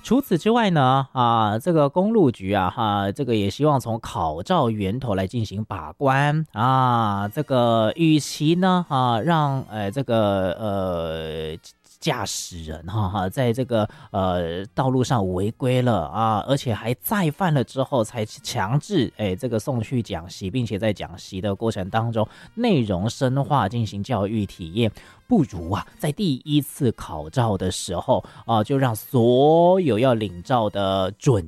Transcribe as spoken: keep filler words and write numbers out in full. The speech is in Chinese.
除此之外呢，啊，这个公路局啊，哈，这个也希望从考照源头来进行把关啊，这个与其呢，啊，让呃这个呃。驾驶人哈哈，在这个呃道路上违规了啊，而且还再犯了之后，才强制哎这个送去讲习，并且在讲习的过程当中，内容深化进行教育体验，不如啊在第一次考照的时候啊，就让所有要领照的准